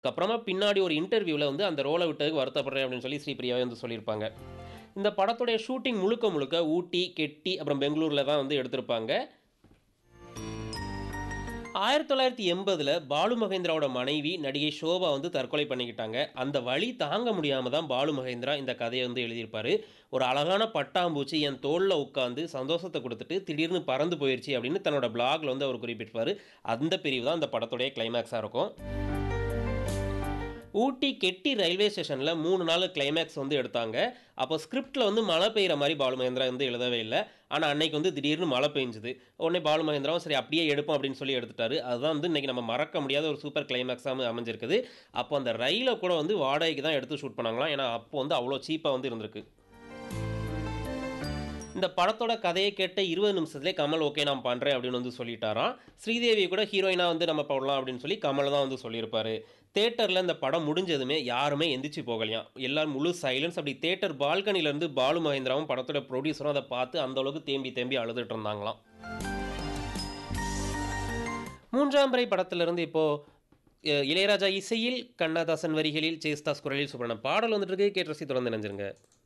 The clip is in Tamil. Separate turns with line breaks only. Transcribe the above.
அப்புறமா பின்னாடி ஒரு இன்டர்வியூல வந்து அந்த ரோல விட்டதுக்கு வருத்தப்படுறேன் அப்படின்னு சொல்லி ஸ்ரீபிரியாவே வந்து சொல்லியிருப்பாங்க. இந்த படத்துடைய ஷூட்டிங் முழுக்க முழுக்க ஊட்டி, கெட்டி அப்புறம் பெங்களூர்ல தான் வந்து எடுத்திருப்பாங்க. 1980ல பாலு மகேந்திராவோட மனைவி நடிகை ஷோபா வந்து தற்கொலை பண்ணிக்கிட்டாங்க. அந்த வலி தாங்க முடியாம தான் பாலு மகேந்திரா இந்த கதைய வந்து எழுதியிருப்பாரு. ஒரு அழகான பட்டாம்பூச்சி என் தோள்ல உட்காந்து சந்தோஷத்த குடுத்துட்டு திடீர்னு பறந்து போயிருச்சு அப்படின்னு தன்னோட பிளாக்ல வந்து அவர் குறிப்பிட்டிருப்பாரு. அந்த பிரிவு தான் இந்த படத்துடைய கிளைமாக்ஸா இருக்கும். ஊட்டி கெட்டி ரயில்வே ஸ்டேஷன்ல 3 நாள் கிளைமேக்ஸ் வந்து எடுத்தாங்க. அப்போ ஸ்கிரிப்ட்ல வந்து மழை பெய்ற மாரி பாலு மகேந்திரா வந்து எழுதவே இல்ல. ஆனா அன்னைக்கு வந்து திடீர்னு மழை பெஞ்சுது. உடனே பாலு மகேந்திராவும் சரி அப்படியே எடுப்போம் அப்படின்னு சொல்லி எடுத்துட்டாரு. அதுதான் வந்து இன்னைக்கு நம்ம மறக்க முடியாத ஒரு சூப்பர் கிளைமேக்ஸா அமைஞ்சிருக்குது. அப்போ அந்த ரயில கூட வந்து வாடகைக்கு தான் எடுத்து ஷூட் பண்ணாங்களாம். ஏன்னா அப்போ வந்து அவ்வளோ சீப்பா வந்து இருந்திருக்கு. இந்த படத்தோட கதைய கேட்ட 20 நிமிஷத்திலே கமல் ஓகே நான் பண்றேன் அப்படின்னு வந்து சொல்லிட்டாராம். ஸ்ரீதேவிய கூட ஹீரோயினா வந்து நம்ம போடலாம் அப்படின்னு சொல்லி கமல் தான் வந்து சொல்லியிருப்பாரு. தியேட்டர்ல இந்த படம் முடிஞ்சதுமே யாருமே எந்திரிச்சு போகலையாம். எல்லாரும் முழு சைலன்ஸ். அப்படி தியேட்டர் பால்கனில இருந்து பாலு மகேந்திராவும் படத்தோட புரொடியூசரும் அத பார்த்து அந்த அளவுக்கு தேம்பி தேம்பி அழுதுட்டு இருந்தாங்களாம். 3ஆம் பிறை படத்திலிருந்து இப்போ இளையராஜா இசையில், கண்ணதாசன் வரிகளில், ஜெயசுதாஸ் குரலில் சூப்பரான பாடல் வந்துட்டு இருக்கு. கேட்டு ரசித்து தொடர்ந்து இணைஞ்சிருங்க.